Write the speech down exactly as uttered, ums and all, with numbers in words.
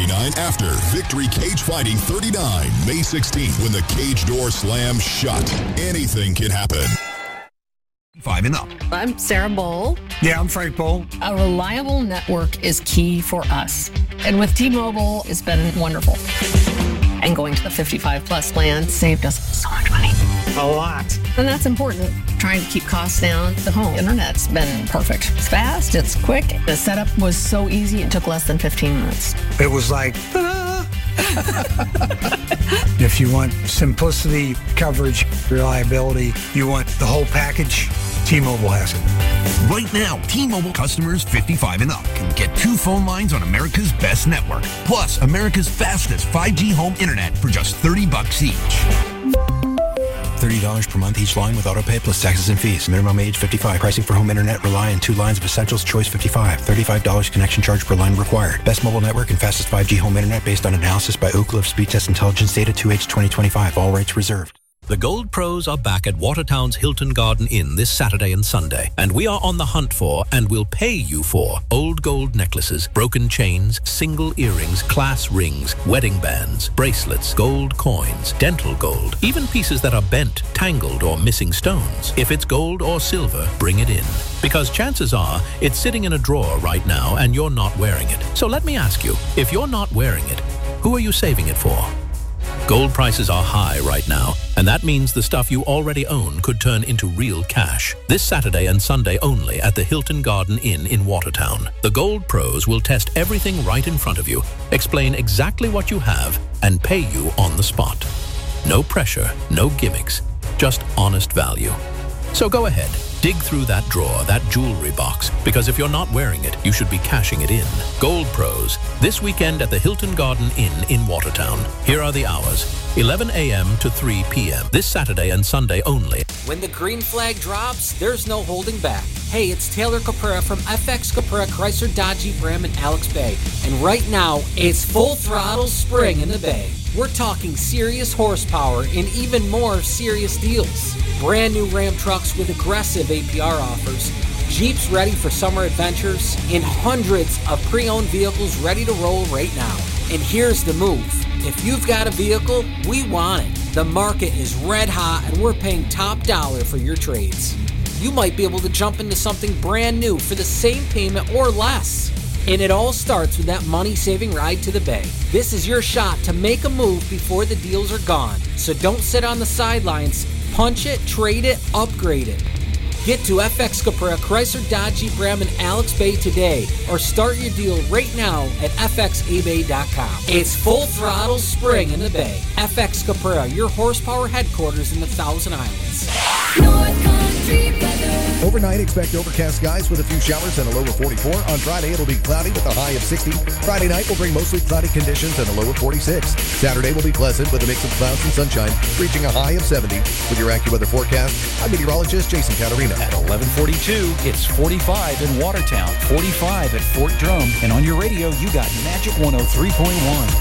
ninety-nine after Victory Cage Fighting thirty-nine, May sixteenth, when the cage door slams shut. Anything can happen. Five and up. I'm Sarah Bowl. Yeah, I'm Frank Bowl. A reliable network is key for us. And with T-Mobile, it's been wonderful. And going to the fifty-five plus plan saved us so much money. A lot. And that's important. Trying to keep costs down. The home internet's been perfect. It's fast, it's quick. The setup was so easy, it took less than fifteen minutes. It was like, ta-da! If you want simplicity, coverage, reliability, you want the whole package, T-Mobile has it. Right now, T-Mobile customers fifty-five and up can get two phone lines on America's best network, plus America's fastest five G home internet for just thirty bucks each. thirty dollars per month each line with autopay plus taxes and fees. Minimum age fifty-five. Pricing for home internet rely on two lines of Essentials Choice fifty-five. thirty-five dollars connection charge per line required. Best mobile network and fastest five G home internet based on analysis by Oak Cliff Speed Test Intelligence Data two H twenty twenty-five. All rights reserved. The Gold Pros are back at Watertown's Hilton Garden Inn this Saturday and Sunday, and we are on the hunt for, and will pay you for, old gold necklaces, broken chains, single earrings, class rings, wedding bands, bracelets, gold coins, dental gold, even pieces that are bent, tangled, or missing stones. If it's gold or silver, bring it in. Because chances are, it's sitting in a drawer right now and you're not wearing it. So let me ask you, if you're not wearing it, who are you saving it for? Gold prices are high right now, and that means the stuff you already own could turn into real cash. This Saturday and Sunday only at the Hilton Garden Inn in Watertown. The Gold Pros will test everything right in front of you, explain exactly what you have, and pay you on the spot. No pressure, no gimmicks, just honest value. So go ahead, dig through that drawer, that jewelry box, because if you're not wearing it, you should be cashing it in. Gold Pros, this weekend at the Hilton Garden Inn in Watertown. Here are the hours, eleven a.m. to three p.m. this Saturday and Sunday only. When the green flag drops, there's no holding back. Hey, it's Taylor Caprera from F X Caprera Chrysler Dodge Jeep Ram in Alex Bay. And right now, it's full throttle spring in the Bay. We're talking serious horsepower and even more serious deals. Brand new Ram trucks with aggressive A P R offers, Jeeps ready for summer adventures, and hundreds of pre-owned vehicles ready to roll right now. And here's the move. If you've got a vehicle, we want it. The market is red hot and we're paying top dollar for your trades. You might be able to jump into something brand new for the same payment or less. And it all starts with that money-saving ride to the Bay. This is your shot to make a move before the deals are gone. So don't sit on the sidelines. Punch it, trade it, upgrade it. Get to F X Caprera Chrysler Dodge Jeep Ram in Alex Bay today, or start your deal right now at f x a bay dot com. It's full throttle spring in the Bay. F X Caprera, your horsepower headquarters in the Thousand Islands. North Country weather. Overnight, expect overcast skies with a few showers and a low of forty-four. On Friday, it'll be cloudy with a high of sixty. Friday night will bring mostly cloudy conditions and a low of forty-six. Saturday will be pleasant with a mix of clouds and sunshine, reaching a high of seventy. With your AccuWeather forecast, I'm meteorologist Jason Caterina. At eleven forty-two, it's forty-five in Watertown, forty-five at Fort Drum, and on your radio, you got Magic one oh three point one.